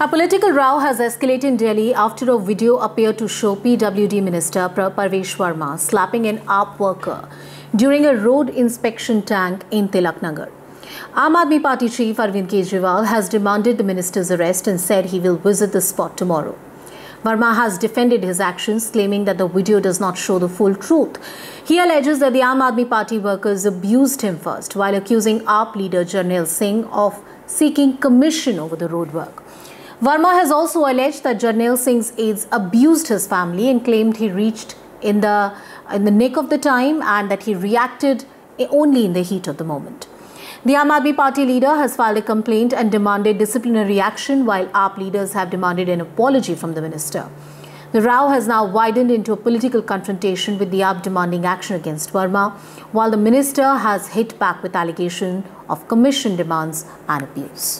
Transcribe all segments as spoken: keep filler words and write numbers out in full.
A political row has escalated in Delhi after a video appeared to show P W D Minister Parvesh Verma slapping an A A P worker during a road inspection tank in Tilak Nagar. Aam Aadmi Party chief Arvind Kejriwal has demanded the minister's arrest and said he will visit the spot tomorrow. Verma has defended his actions, claiming that the video does not show the full truth. He alleges that the Aam Aadmi Party workers abused him first, while accusing A A P leader Jarnail Singh of seeking commission over the road work. Verma has also alleged that Jarnail Singh's aides abused his family and claimed he reached in the, in the nick of the time and that he reacted only in the heat of the moment. The Aam Aadmi Party leader has filed a complaint and demanded disciplinary action, while A A P leaders have demanded an apology from the minister. The row has now widened into a political confrontation, with the A A P demanding action against Verma, while the minister has hit back with allegations of commission demands and abuse.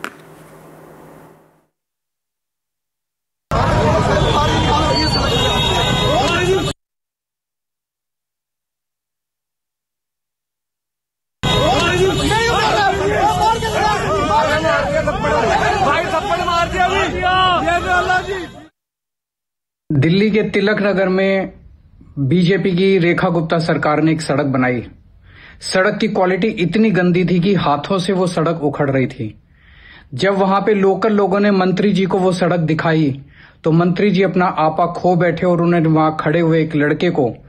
Delhi के तिलक नगर में BJP की रेखा गुप्ता सरकार ने एक सड़क बनाई। सड़क की क्वालिटी इतनी गंदी थी कि हाथों से वो सड़क उखड़ रही थी। जब वहां पे लोकल लोगों ने मंत्री जी को वो सड़क दिखाई तो मंत्री जी अपना आपा खो बैठे और उन्होंने वहां खड़े हुए एक लड़के को